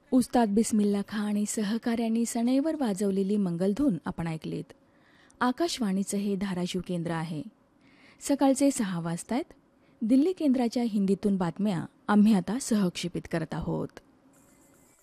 उस्ताद बिस्मिल्ला खान आणि सहकाऱ्यांनी सनईवर वाजवलेली मंगलधून आपण ऐकलीत. आकाशवाणीचं हे धाराशिव केंद्र आहे. सकाळचे 6 वाजतायत. दिल्ली केंद्राच्या हिंदीतून बातम्या आम्ही आता सहक्षेपित करत आहोत.